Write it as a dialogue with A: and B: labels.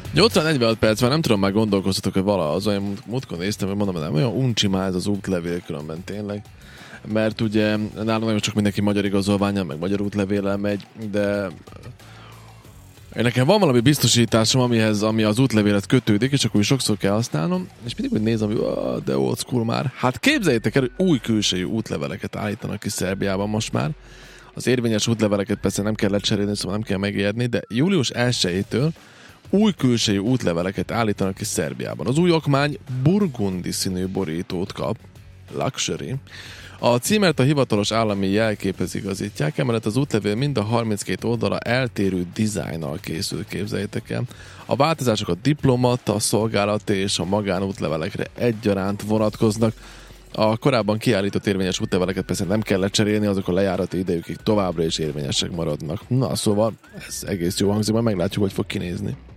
A: 8-46 perc, már nem tudom, már gondolkoztatok, hogy vala az olyan múltkor néztem, hogy mondom, hogy nem olyan uncsi már ez az útlevél különben tényleg. Mert ugye nálam nagyon csak mindenki magyar igazolvánnyal, meg magyar útlevéllel megy, de nekem van valami biztosításom, ami az útlevélet kötődik, és akkor sokszor kell használnom, és mindig úgy nézem, hogy de old school már. Hát képzeljétek el, hogy új külsejű útleveleket állítanak ki Szerbiában most már. Az érvényes útleveleket persze nem kell lecserélni, szóval nem kell megijedni, de július 1-től új külsejű útleveleket állítanak ki Szerbiában. Az új okmány burgundi színű borítót kap, luxury. A címert a hivatalos állami jelképhez igazítják, emellett az útlevél mind a 32 oldala eltérő dizájnnal készül, képzeljétek el. A változások a diplomata, szolgálati és a magánútlevelekre egyaránt vonatkoznak. A korábban kiállított érvényes útleveleket persze nem kell lecserélni, azok a lejárati idejükig továbbra is érvényesek maradnak. Na, szóval ez egész jó hangzik, majd meglátjuk, hogy fog kinézni.